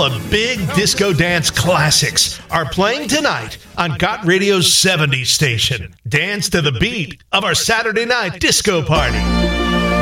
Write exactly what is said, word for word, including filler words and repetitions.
the big disco dance classics are playing tonight on Got Radio's seventies station. Dance to the beat of our Saturday night disco party.